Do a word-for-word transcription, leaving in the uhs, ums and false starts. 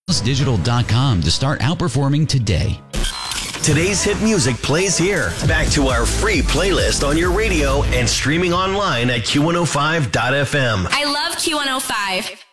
digital dot com to start outperforming today. Today's hit music plays here. Back to our free playlist on your radio and streaming online at Q one oh five dot F M. I love Q one oh five.